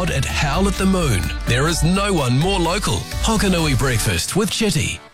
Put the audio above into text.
pod at Howl at the Moon. There is no one more local. Hokanui Breakfast with Chitty.